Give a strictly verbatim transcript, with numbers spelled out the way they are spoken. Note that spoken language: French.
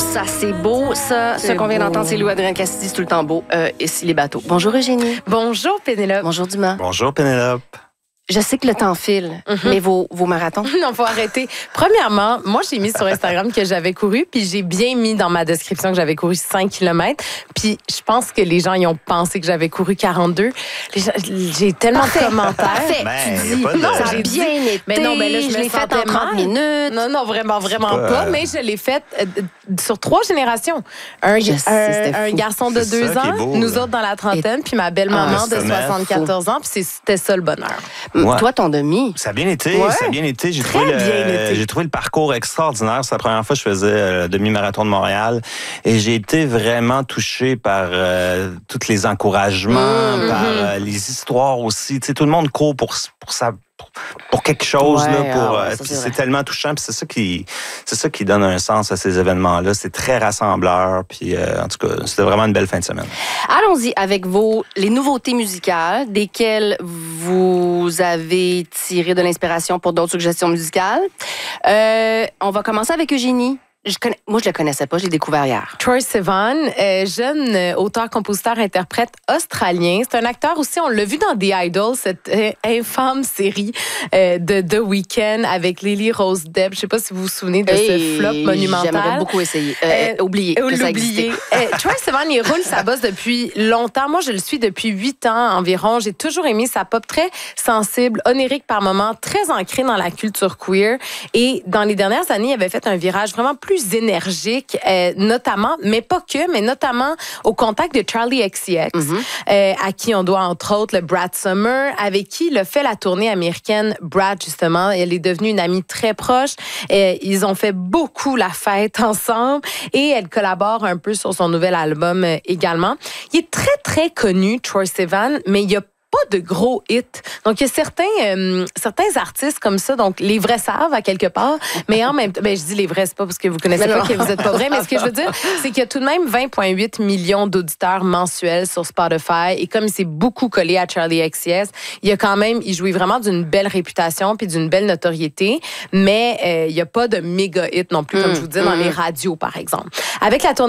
ça, c'est beau. Ça, ce qu'on vient d'entendre, c'est Louis-Adrien Cassidy, c'est tout le temps beau. Euh, ici, les bateaux. Bonjour, Eugénie. Bonjour, Pénélope. Bonjour, Dumas. Bonjour, Pénélope. Je sais que le temps file, mm-hmm. mais vos, vos marathons? Non, faut arrêter. Premièrement, moi, j'ai mis sur Instagram que j'avais couru, puis j'ai bien mis dans ma description que j'avais couru cinq kilomètres. Puis je pense que les gens, ils ont pensé que j'avais couru quarante-deux. Les gens, j'ai tellement Parfait. de commentaires. Parfait. Ben, tu y a dis, pas de- non, ça a J'ai bien dit- été. Mais non, mais là, je je me l'ai fait sentais en trente mal. minutes. Non, non, vraiment, vraiment pas, pas. euh, Mais je l'ai faite euh, sur trois générations. Un, Je un, sais, c'était un fou. garçon de C'est deux ça qui est ans, beau, nous là. autres dans la trentaine, puis ma belle-maman Ah, de c'est soixante-quatorze ans, puis c'était ça le bonheur. Ouais. Toi, ton demi. Ça a bien été, Ouais. ça a bien été. J'ai Très trouvé, le, bien été. j'ai trouvé le parcours extraordinaire. C'est la première fois que je faisais euh, le demi-marathon de Montréal et j'ai été vraiment touché par euh, tous les encouragements, Mmh. par euh, les histoires aussi. Tu sais, tout le monde court pour pour ça. Pour, pour quelque chose Ouais, là, pour ah ouais, euh, ça, puis c'est c'est vrai. tellement touchant, puis c'est ça qui c'est ça qui donne un sens à ces événements-là. C'est très rassembleur, puis euh, en tout cas, c'était vraiment une belle fin de semaine. Allons-y avec vos les nouveautés musicales, desquelles vous avez tiré de l'inspiration pour d'autres suggestions musicales. Euh, on va commencer avec Eugénie. Je connais, moi, je le connaissais pas, je l'ai découvert hier. Troye Sivan, euh, jeune euh, auteur, compositeur, interprète australien. C'est un acteur aussi, on l'a vu dans The Idol, cette euh, infâme série euh, de The Weeknd avec Lily Rose Depp. Je sais pas si vous vous souvenez de Hey, ce flop monumental. J'aimerais beaucoup essayer. Euh, Euh, oublier que ça existait. Oublié. Euh, Troye Sivan, il roule sa bosse depuis longtemps. Moi, je le suis depuis huit ans environ. J'ai toujours aimé sa pop très sensible, onirique par moments, très ancrée dans la culture queer. Et dans les dernières années, il avait fait un virage vraiment plus énergique, euh, notamment, mais pas que, mais notamment au contact de Charli X C X, Mm-hmm. euh, à qui on doit entre autres le Brad Summer, avec qui il a fait la tournée américaine Brad, justement. Elle est devenue une amie très proche. Euh, ils ont fait beaucoup la fête ensemble et elle collabore un peu sur son nouvel album euh, également. Il est très, très connu, Troye Sivan, mais il y a pas de gros hits. Donc, il y a certains, euh, certains artistes comme ça, donc les vrais savent à quelque part, mais en même temps, ben, je dis les vrais, c'est pas parce que vous connaissez Mais pas non. que vous êtes pas vrai, mais ce que je veux dire, c'est qu'il y a tout de même vingt virgule huit millions d'auditeurs mensuels sur Spotify et comme c'est beaucoup collé à Charli X C X, il y a quand même, il jouit vraiment d'une belle réputation puis d'une belle notoriété, mais euh, il y a pas de méga hits non plus, comme Mm, je vous dis, dans mm. les radios, par exemple. Avec la tournée